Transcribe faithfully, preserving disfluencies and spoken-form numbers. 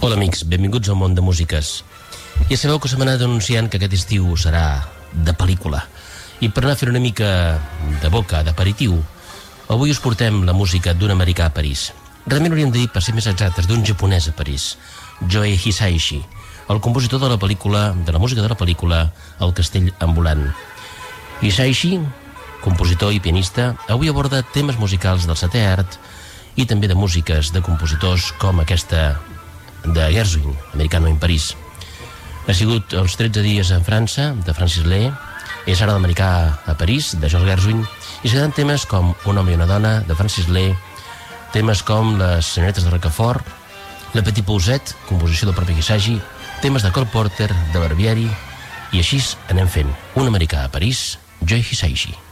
Hola amics, benvinguts al món de músiques. Ja sabeu que us hem anat anunciant que aquest estiu serà de pel·lícula. I per anar a fer una mica de boca, d'aperitiu, avui us portem la música d'un americà a París. Realment hauríem de dir, per ser més exactes, d'un japonès a París, Joe Hisaishi, el compositor de la pel·lícula, de la música de la pel·lícula El castell ambulant. Hisaishi, compositor i pianista, avui aborda temes musicals del setè art i també de músiques de compositors com aquesta de Gershwin, americano en París. Ha sigut els tretze dies en França, de Francis Lee, és ara l'americà a París, de George Gershwin, i seran temes com Un home i una dona, de Francis Lee, temes com Les senyoretes de Rocafort, La Petit Pousset, composició del propi Hisaishi, temes de Cole Porter, de Barbieri, i així anem fent. Un americà a París, Joe Hisaishi.